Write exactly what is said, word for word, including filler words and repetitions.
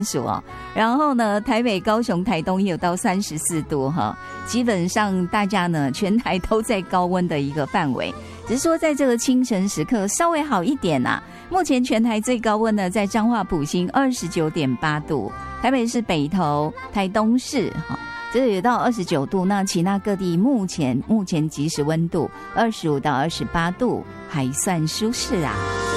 暑哦，然后呢，台北、高雄、台东也有到三十四度哈，基本上大家呢全台都在高温的一个范围，只是说在这个清晨时刻稍微好一点呐、啊。目前全台最高温呢在彰化埔心二十九点八度，台北市北投、台东市哈，这个有到二十九度，那其他各地目前目前即时温度二十五到二十八度，还算舒适啊。